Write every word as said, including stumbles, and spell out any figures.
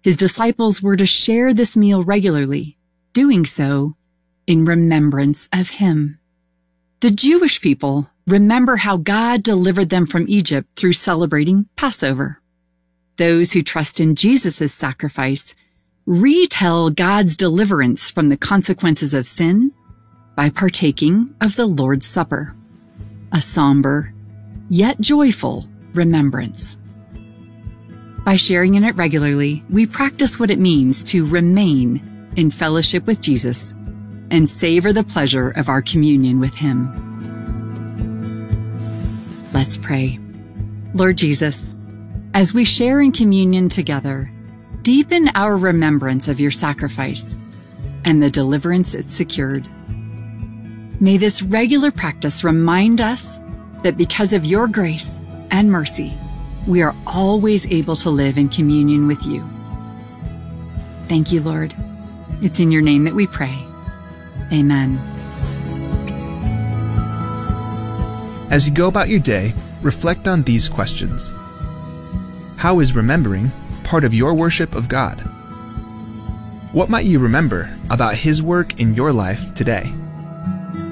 His disciples were to share this meal regularly, doing so in remembrance of him. The Jewish people remember how God delivered them from Egypt through celebrating Passover. Those who trust in Jesus' sacrifice retell God's deliverance from the consequences of sin by partaking of the Lord's Supper, a somber yet joyful remembrance. By sharing in it regularly, we practice what it means to remain in fellowship with Jesus and savor the pleasure of our communion with him. Let's pray. Lord Jesus, as we share in communion together, deepen our remembrance of your sacrifice and the deliverance it secured. May this regular practice remind us that because of your grace and mercy, we are always able to live in communion with you. Thank you, Lord. It's in your name that we pray. Amen. As you go about your day, reflect on these questions. How is remembering part of your worship of God? What might you remember about his work in your life today?